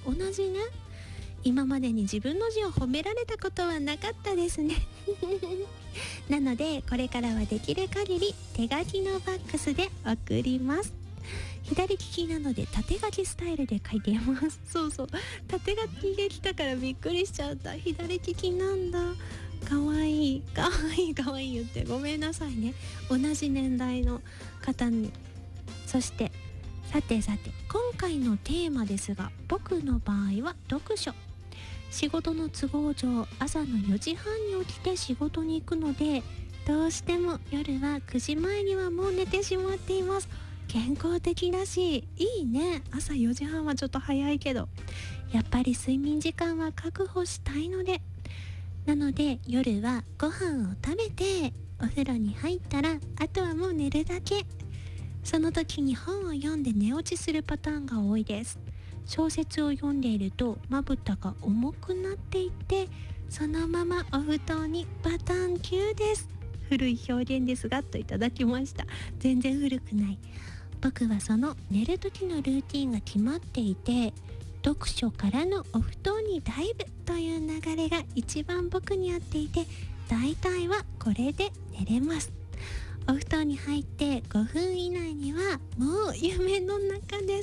同じね。今までに自分の字を褒められたことはなかったですねなのでこれからはできる限り手書きのファックスで送ります。左利きなので縦書きスタイルで書いています。そうそう、縦書きできたからびっくりしちゃった。左利きなんだ。かわいいかわいいかわいい言ってごめんなさいね、同じ年代の方に。そしてさて今回のテーマですが、僕の場合は読書。仕事の都合上朝の4時半に起きて仕事に行くので、どうしても夜は9時前にはもう寝てしまっています。健康的だしいいね。朝4時半はちょっと早いけど、やっぱり睡眠時間は確保したいので、なので夜はご飯を食べてお風呂に入ったらあとはもう寝るだけ。その時に本を読んで寝落ちするパターンが多いです。小説を読んでいるとまぶたが重くなっていってそのままお布団にバタンキューです。古い表現ですがといただきました。全然古くない。僕はその寝る時のルーティンが決まっていて、読書からのお布団にダイブという流れが一番僕に合っていて、大体はこれで寝れます。お布団に入って5分以内にはもう夢の中です。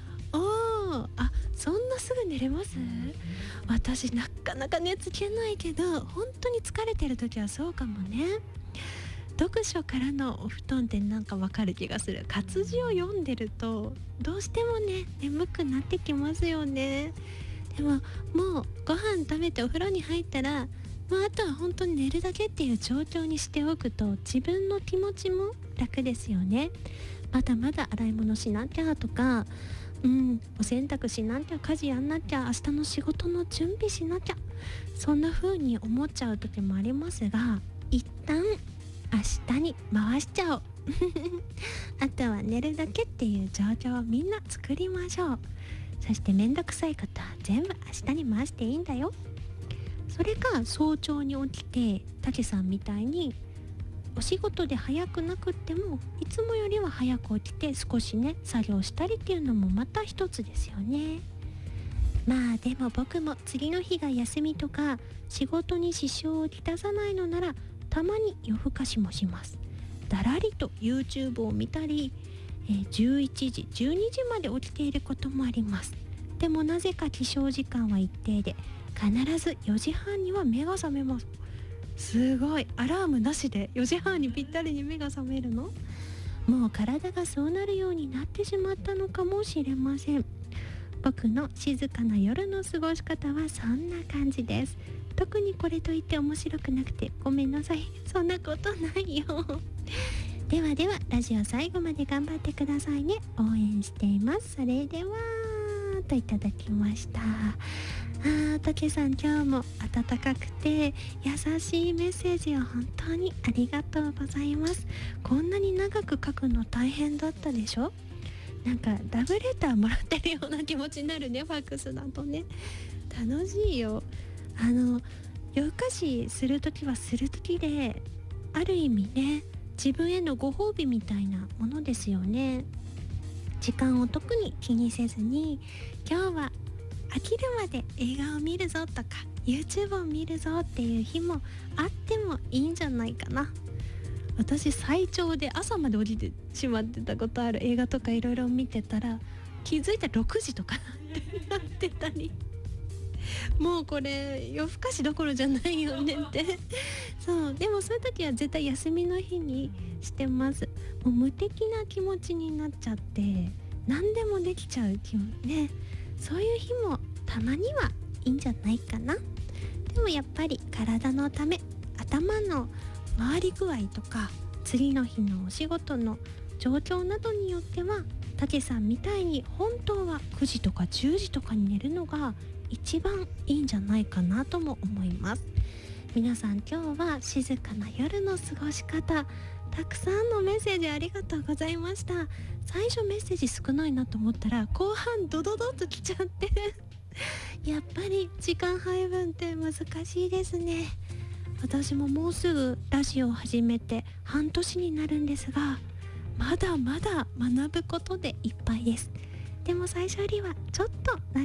そんなすぐ寝れます？私なかなか寝つけないけど、本当に疲れてる時はそうかもね。読書からのお布団ってなんかわかる気がする。活字を読んでるとどうしてもね眠くなってきますよね。でももうご飯食べてお風呂に入ったらあとは本当に寝るだけっていう状況にしておくと自分の気持ちも楽ですよね。まだまだ洗い物しなきゃとか、お洗濯しなきゃ、家事やんなきゃ、明日の仕事の準備しなきゃ、そんな風に思っちゃう時もありますが、一旦明日に回しちゃおうあとは寝るだけっていう状況をみんな作りましょう。そしてめんどくさいことは全部明日に回していいんだよ。それか早朝に起きてたけさんみたいにお仕事で早くなくってもいつもよりは早く起きて少しね作業したりっていうのもまた一つですよね。でも僕も次の日が休みとか仕事に支障をきたさないのならたまに夜更かしもします。だらりと YouTube を見たり、11時12時まで起きていることもあります。でもなぜか起床時間は一定で必ず4時半には目が覚めます。すごい、アラームなしで4時半にぴったりに目が覚めるの？もう体がそうなるようになってしまったのかもしれません。僕の静かな夜の過ごし方はそんな感じです。特にこれといって面白くなくてごめんなさい。そんなことないよではラジオ最後まで頑張ってくださいね。応援しています。それではといただきました。たけさん今日も温かくて優しいメッセージを本当にありがとうございます。こんなに長く書くの大変だったでしょ？なんかラブレターもらってるような気持ちになるね、ファックスだとね。楽しいよ。夜更かしするときはするときで、ある意味ね自分へのご褒美みたいなものですよね。時間を特に気にせずに今日は飽きるまで映画を見るぞとか YouTube を見るぞっていう日もあってもいいんじゃないかな。私最長で朝まで起きてしまってたことある。映画とかいろいろ見てたら気づいたら6時とかなってたりもうこれ夜更かしどころじゃないよねってそう、でもそういう時は絶対休みの日にしてます。もう無敵な気持ちになっちゃって何でもできちゃう気もね。そういう日もたまにはいいんじゃないかな。でもやっぱり体のため、頭の回り具合とか次の日のお仕事の状況などによってはたけさんみたいに本当は9時とか10時とかに寝るのが一番いいんじゃないかなとも思います。皆さん今日は静かな夜の過ごし方、たくさんのメッセージありがとうございました。最初メッセージ少ないなと思ったら後半ドドドッと来ちゃってやっぱり時間配分って難しいですね。私ももうすぐラジオを始めて半年になるんですが、まだまだ学ぶことでいっぱいです。でも最初よりはちょっと